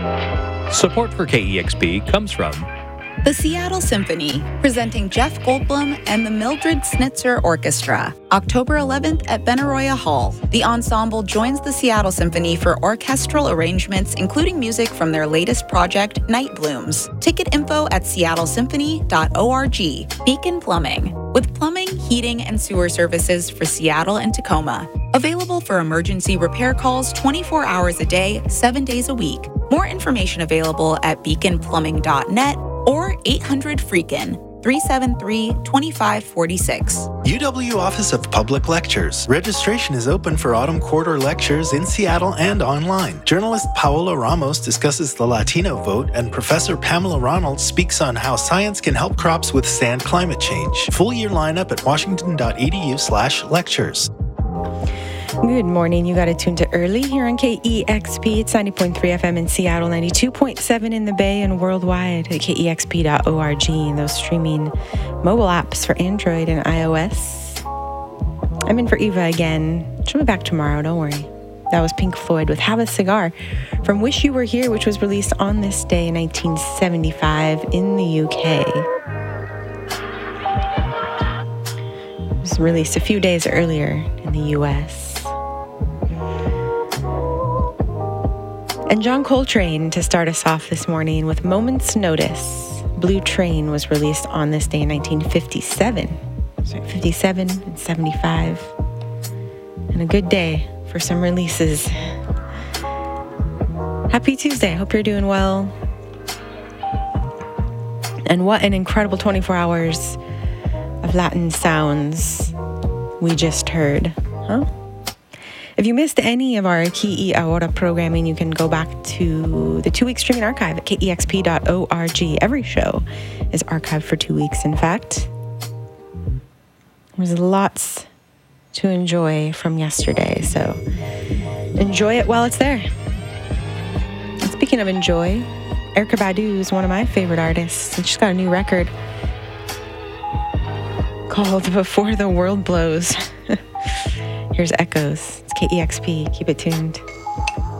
Support for KEXP comes from the Seattle Symphony, presenting Jeff Goldblum and the Mildred Snitzer Orchestra, October 11th at Benaroya Hall. The ensemble joins the Seattle Symphony for orchestral arrangements, including music from their latest project, Night Blooms. Ticket info at seattlesymphony.org. Beacon Plumbing, with plumbing, heating, and sewer services for Seattle and Tacoma. Available for emergency repair calls 24 hours a day, 7 days a week. More information available at beaconplumbing.net or 800-FREAKIN, 373-2546. UW Office of Public Lectures. Registration is open for autumn quarter lectures in Seattle and online. Journalist Paola Ramos discusses the Latino vote, and Professor Pamela Ronald speaks on how science can help crops withstand climate change. Full year lineup at washington.edu/lectures. Good morning. You got it tuned to early here on KEXP. It's 90.3 FM in Seattle, 92.7 in the Bay, and worldwide at kexp.org. And those streaming mobile apps for Android and iOS. I'm in for Eva again. She'll be back tomorrow, don't worry. That was Pink Floyd with Have a Cigar from Wish You Were Here, which was released on this day in 1975 in the UK. It was released a few days earlier in the US. And John Coltrane to start us off this morning with Moment's Notice. Blue Train was released on this day in 1957. Sorry, 57 and 75. And a good day for some releases. Happy Tuesday. Hope you're doing well. And what an incredible 24 hours of Latin sounds we just heard, huh? If you missed any of our Ki Ahora programming, you can go back to the 2-week streaming archive at kexp.org. Every show is archived for 2 weeks, in fact. There's lots to enjoy from yesterday, so enjoy it while it's there. And speaking of enjoy, Erykah Badu is one of my favorite artists, and she's got a new record called Before the World Blows. Here's Echoes. It's KEXP. Keep it tuned.